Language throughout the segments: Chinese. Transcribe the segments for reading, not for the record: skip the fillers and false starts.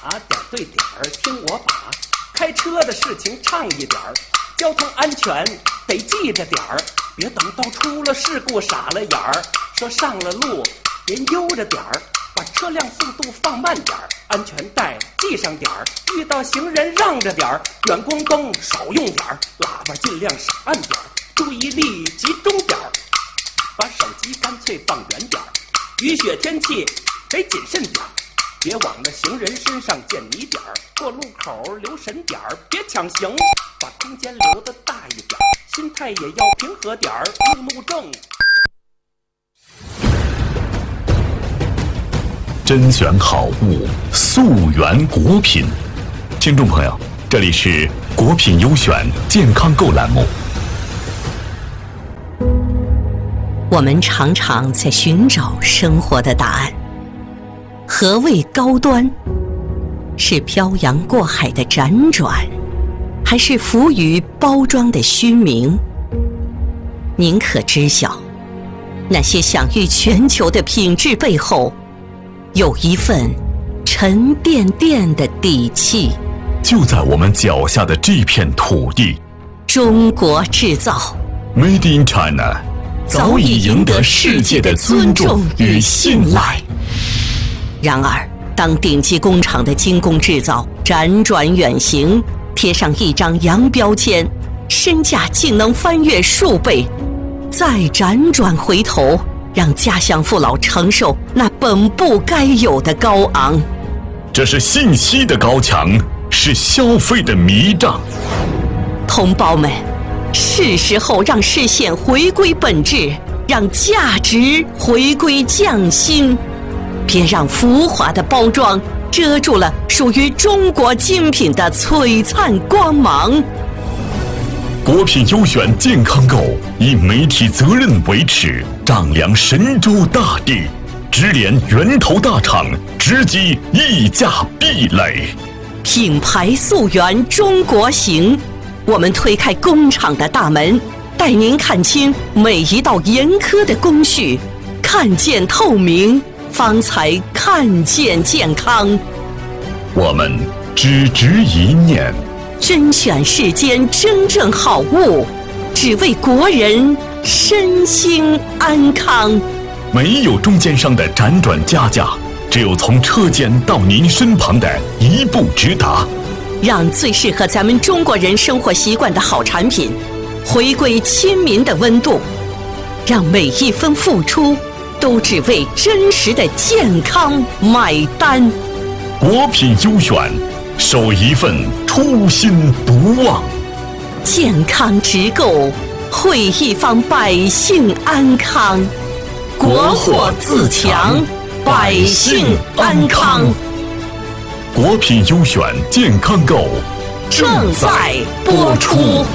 点对点儿，听我把开车的事情唱一点儿，交通安全得记着点儿，别等到出了事故傻了眼儿。说上了路别悠着点儿，把车辆速度放慢点儿，安全带系上点儿，遇到行人让着点儿，远光灯少用点儿，喇叭尽量少按点儿，注意力集中点儿，把手机干脆放远点儿，雨雪天气得谨慎点儿，别往那行人身上溅泥点儿，过路口留神点儿，别抢行，把空间留得大一点儿，心态也要平和点儿，路怒症。 甄选好物，溯源果品。听众朋友，这里是果品优选健康购栏目。 我们常常在寻找生活的答案。何谓高端？是漂洋过海的辗转，还是浮于包装的虚名？您可知晓，那些享誉全球的品质背后，有一份沉甸甸的底气。 就在我们脚下的这片土地， 中国制造 Made in China 早已赢得世界的尊重与信赖。 然而，当顶级工厂的精工制造辗转远行，贴上一张洋标签，身价竟能翻越数倍，再辗转回头，让家乡父老承受那本不该有的高昂。 这是信息的高墙，是消费的迷障。 同胞们，是时候让视线回归本质，让价值回归匠心，别让浮华的包装遮住了属于中国精品的璀璨光芒。 果品优选健康购以媒体责任为耻，丈量神州大地，直连源头大厂，直击溢价壁垒。 品牌溯源中国行，我们推开工厂的大门，带您看清每一道严苛的工序，看见透明，方才看见健康。 我们只执一念， 甄选世间真正好物，只为国人身心安康。 没有中间商的辗转加价，只有从车间到您身旁的一步直达。 让最适合咱们中国人生活习惯的好产品回归亲民的温度，让每一分付出都只为真实的健康买单。 果品优选，守一份初心不忘。 健康直购，惠一方百姓安康。国货自强，百姓安康。 果品优选健康购正在播出。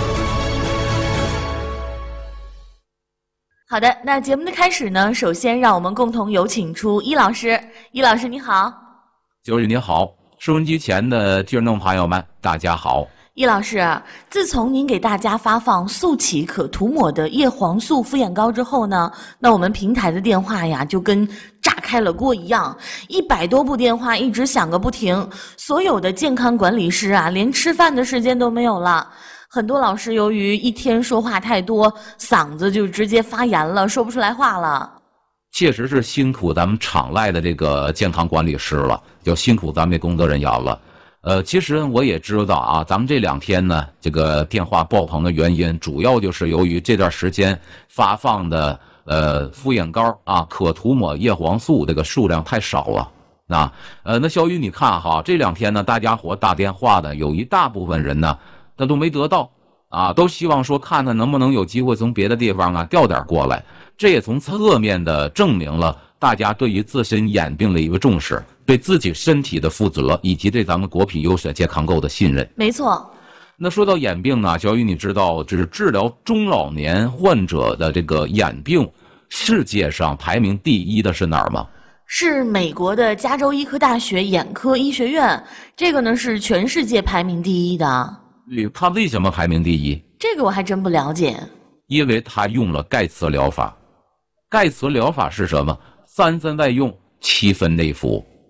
好的，那节目的开始呢，首先让我们共同有请出伊老师。伊老师你好。 九宇你好，收音机前的听众朋友们大家好。 易老师，自从您给大家发放速起可涂抹的叶黄素敷眼膏之后呢，那我们平台的电话呀就跟炸开了锅一样，100多部电话一直响个不停，所有的健康管理师啊连吃饭的时间都没有了。很多老师由于一天说话太多，嗓子就直接发炎了，说不出来话了。 确实是辛苦咱们场外的这个健康管理师了，就辛苦咱们的工作人员了。其实我也知道啊，咱们这2天呢，这个电话爆棚的原因，主要就是由于这段时间发放的敷眼膏啊，可涂抹叶黄素这个数量太少了。那小雨你看哈，这2天呢，大家伙打电话的有一大部分人呢，他都没得到啊，都希望说看看能不能有机会从别的地方啊调点过来。这也从侧面的证明了大家对于自身眼病的一个重视，对自己身体的负责，以及对咱们果品优选健康购的信任。 没错。 那说到眼病呢，小雨你知道，这是治疗中老年患者的这个眼病，世界上排名第1的是哪儿吗？ 是美国的加州医科大学眼科医学院，这个呢是全世界排名第1的。 它为什么排名第1？ 这个我还真不了解。 因为它用了盖茨疗法。盖茨疗法是什么？3分外用，7分内服。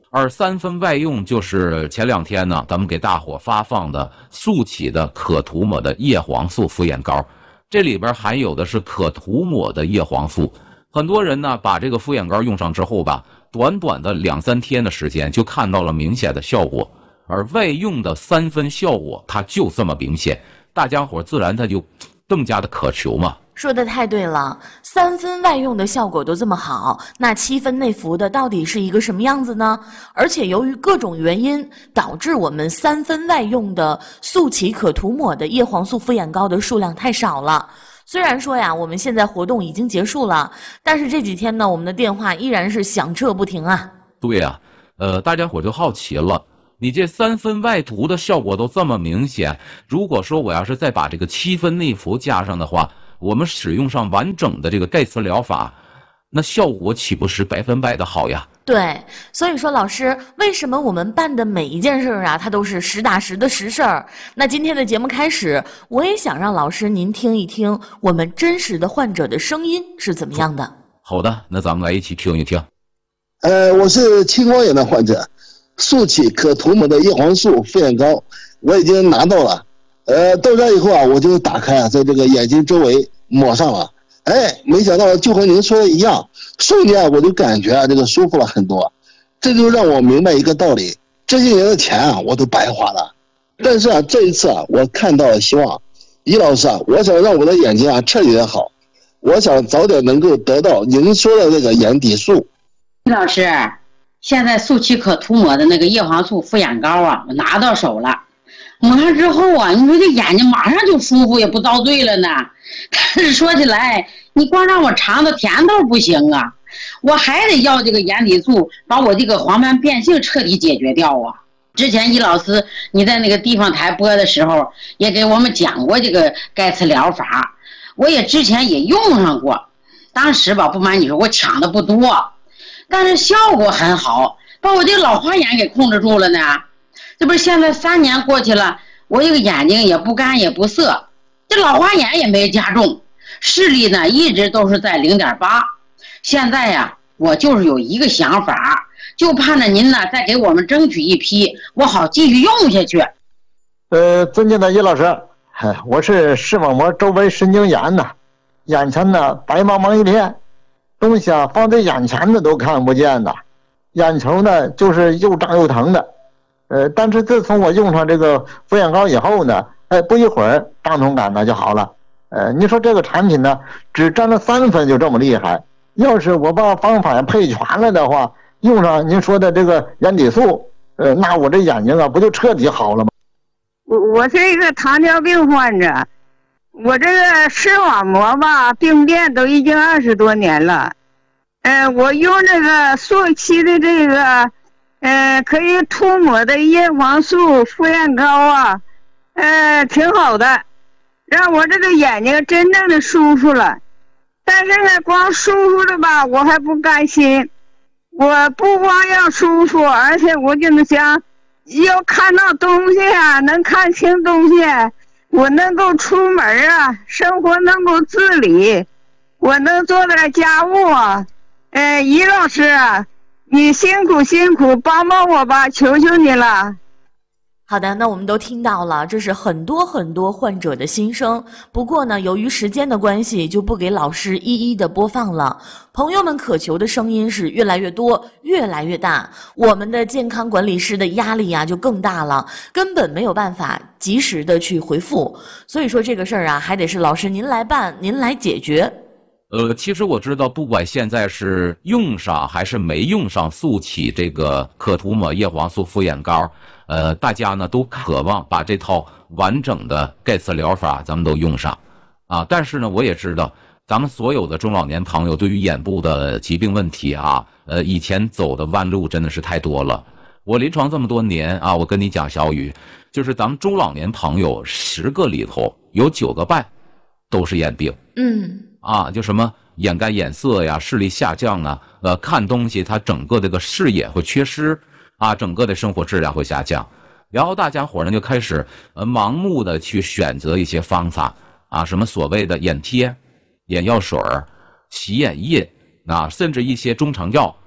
而3分外用就是前2天呢，咱们给大伙发放的速起的可涂抹的叶黄素敷眼膏，这里边含有的是可涂抹的叶黄素。很多人呢把这个敷眼膏用上之后吧，短短的2、3天的时间就看到了明显的效果，而外用的3分效果它就这么明显，大家伙自然它就更加的渴求嘛。 说的太对了，3分外用的效果都这么好，那7分内服的到底是一个什么样子呢？而且由于各种原因，导致我们3分外用的速起可涂抹的叶黄素敷眼膏的数量太少了。虽然说呀，我们现在活动已经结束了，但是这几天呢，我们的电话依然是响彻不停啊。 对呀，大家伙就好奇了，你这3分外涂的效果都这么明显，如果说我要是再把这个7分内服加上的话，我们使用上完整的这个钙磁疗法，那效果岂不是100%的好呀？ 对，所以说老师，为什么我们办的每一件事啊，它都是实打实的实事儿？那今天的节目开始，我也想让老师您听一听我们真实的患者的声音是怎么样的。 好的，那咱们来一起听一听。 我是青光眼的患者，速起可涂抹的叶黄素敷眼膏我已经拿到了。到这以后啊，我就打开在这个眼睛周围抹上了。没想到就和您说的一样，瞬间我就感觉这个舒服了很多。这就让我明白一个道理，这些年的钱啊我都白花了。但是啊，这一次啊，我看到了希望。易老师啊，我想让我的眼睛啊彻底的好，我想早点能够得到您说的那个眼底素。 易老师，现在速起可涂抹的那个叶黄素敷眼膏啊，我拿到手了。抹上之后啊，你说这眼睛马上就舒服，也不遭罪了呢。但是说起来，你光让我尝到甜头不行啊，我还得要这个眼底素，把我这个黄斑变性彻底解决掉啊。之前易老师你在那个地方台播的时候，也给我们讲过这个钙磁疗法，我也之前也用上过。当时吧，不瞒你说，我抢的不多，但是效果很好，把我这个老花眼给控制住了呢。这不是现在3年过去了，我这个眼睛也不干也不涩，这老花眼也没加重，视力呢一直都是在0.8。现在呀，我就是有一个想法，就盼着您呢再给我们争取一批，我好继续用下去。 尊敬的易老师，我是视网膜周围神经炎呐，眼前呢白茫茫一片，东西啊放在眼前的都看不见的，眼球呢就是又胀又疼的。但是自从我用上这个敷眼膏以后呢，不一会儿胀痛感呢就好了。你说这个产品呢，只占了3分就这么厉害。要是我把方法配全了的话，用上您说的这个眼底素，那我这眼睛啊不就彻底好了吗？ 我是一个糖尿病患者，我这个视网膜吧病变都已经20多年了。我用这个速起的这个可以涂抹的叶黄素敷眼膏啊，挺好的，让我这个眼睛真正的舒服了。但是呢，光舒服了吧，我还不甘心。我不光要舒服，而且我就想要看到东西啊，能看清东西，我能够出门啊，生活能够自理，我能做点家务啊。易老师啊，你辛苦辛苦，帮帮我吧，求求你了。 好的，那我们都听到了，这是很多很多患者的心声。不过呢，由于时间的关系，就不给老师一一的播放了。朋友们渴求的声音是越来越多，越来越大，我们的健康管理师的压力啊就更大了，根本没有办法及时的去回复。所以说这个事儿啊，还得是老师您来办，您来解决。 其实我知道，不管现在是用上还是没用上速起这个可涂抹叶黄素敷眼膏，大家呢都渴望把这套完整的钙磁疗法咱们都用上啊。但是呢，我也知道咱们所有的中老年朋友对于眼部的疾病问题啊，以前走的弯路真的是太多了。我临床这么多年啊，我跟你讲，小雨，就是咱们中老年朋友10个里头有9个半都是眼病。就什么眼干眼涩呀，视力下降啊，看东西它整个这个视野会缺失啊，整个的生活质量会下降。然后大家伙呢就开始盲目的去选择一些方法啊，什么所谓的眼贴、眼药水、洗眼液啊，甚至一些中成药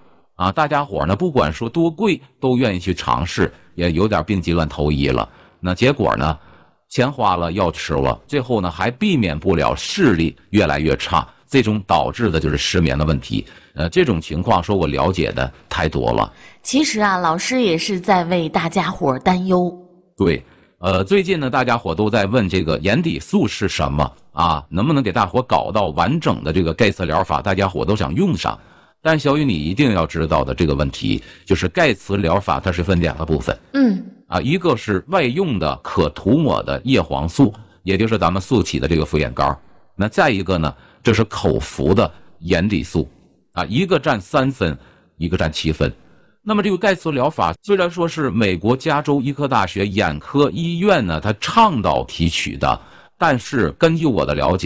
啊，大家伙呢不管说多贵都愿意去尝试，也有点病急乱投医了。那结果呢，钱花了药吃了，最后呢还避免不了视力越来越差，最终导致的就是失眠的问题。这种情况说我了解的太多了。 其实啊，老师也是在为大家伙担忧。 对，最近呢大家伙都在问这个眼底素是什么啊，能不能给大伙搞到完整的这个钙磁疗法，大家伙都想用上。但小雨你一定要知道的这个问题，就是钙磁疗法它是分2个部分。一个是外用的可涂抹的叶黄素，也就是咱们素起的这个复眼膏。那再一个呢，这是口服的眼底素啊，一个占3分，一个占7分。那么这个钙磁疗法虽然说是美国加州医科大学眼科医院呢它倡导提取的，但是根据我的了解，